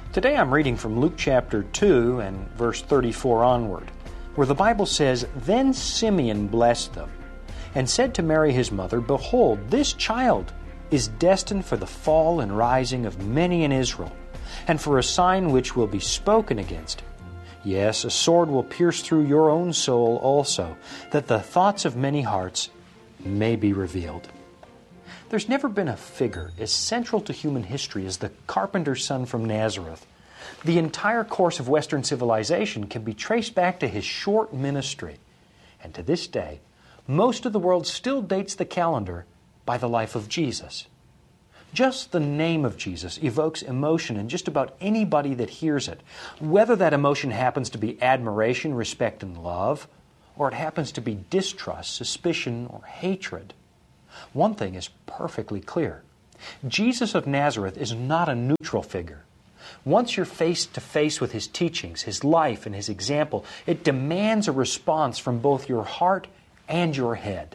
Today I'm reading from Luke chapter 2 and verse 34 onward, where the Bible says, "Then Simeon blessed them, and said to Mary his mother, Behold, this child is destined for the fall and rising of many in Israel, and for a sign which will be spoken against. Yes, a sword will pierce through your own soul also, that the thoughts of many hearts may be revealed." There's never been a figure as central to human history as the carpenter's son from Nazareth. The entire course of Western civilization can be traced back to his short ministry. And to this day, most of the world still dates the calendar by the life of Jesus. Just the name of Jesus evokes emotion in just about anybody that hears it, whether that emotion happens to be admiration, respect, and love, or it happens to be distrust, suspicion, or hatred. One thing is perfectly clear. Jesus of Nazareth is not a neutral figure. Once you're face to face with His teachings, His life, and His example, it demands a response from both your heart and your head.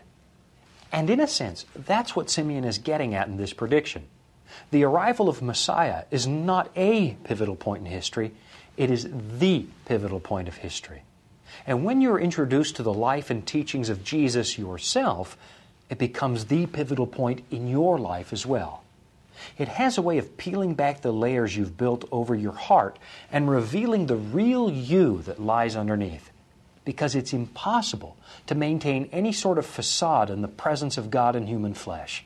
And in a sense, that's what Simeon is getting at in this prediction. The arrival of Messiah is not a pivotal point in history, it is the pivotal point of history. And when you're introduced to the life and teachings of Jesus yourself, it becomes the pivotal point in your life as well. It has a way of peeling back the layers you've built over your heart and revealing the real you that lies underneath. Because it's impossible to maintain any sort of facade in the presence of God in human flesh.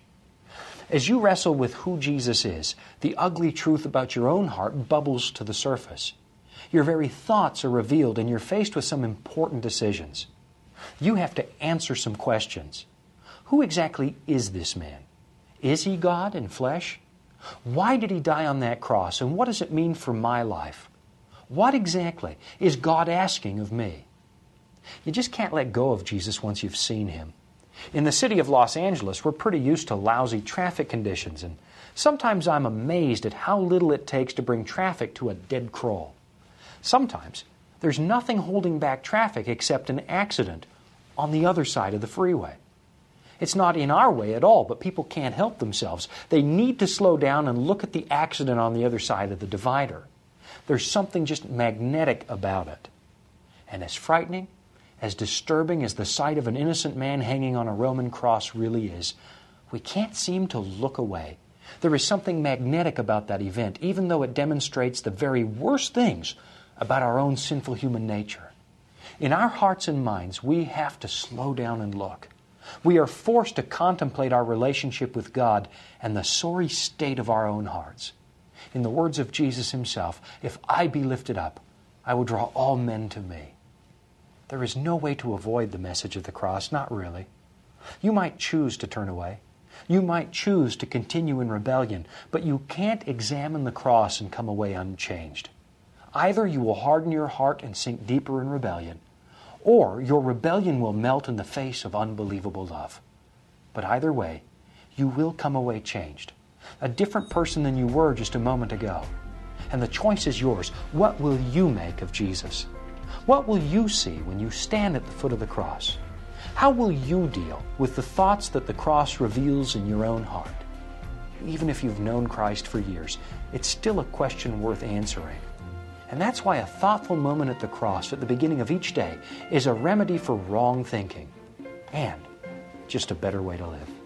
As you wrestle with who Jesus is, the ugly truth about your own heart bubbles to the surface. Your very thoughts are revealed and you're faced with some important decisions. You have to answer some questions. Who exactly is this man? Is he God in flesh? Why did he die on that cross, and what does it mean for my life? What exactly is God asking of me? You just can't let go of Jesus once you've seen Him. In the city of Los Angeles, we're pretty used to lousy traffic conditions, and sometimes I'm amazed at how little it takes to bring traffic to a dead crawl. Sometimes there's nothing holding back traffic except an accident on the other side of the freeway. It's not in our way at all, but people can't help themselves. They need to slow down and look at the accident on the other side of the divider. There's something just magnetic about it. And as frightening, as disturbing as the sight of an innocent man hanging on a Roman cross really is, we can't seem to look away. There is something magnetic about that event, even though it demonstrates the very worst things about our own sinful human nature. In our hearts and minds, we have to slow down and look. We are forced to contemplate our relationship with God and the sorry state of our own hearts. In the words of Jesus Himself, "If I be lifted up, I will draw all men to me." There is no way to avoid the message of the cross, not really. You might choose to turn away. You might choose to continue in rebellion, but you can't examine the cross and come away unchanged. Either you will harden your heart and sink deeper in rebellion, or your rebellion will melt in the face of unbelievable love. But either way, you will come away changed, a different person than you were just a moment ago. And the choice is yours. What will you make of Jesus? What will you see when you stand at the foot of the cross? How will you deal with the thoughts that the cross reveals in your own heart? Even if you've known Christ for years, it's still a question worth answering. And that's why a thoughtful moment at the cross at the beginning of each day is a remedy for wrong thinking and just a better way to live.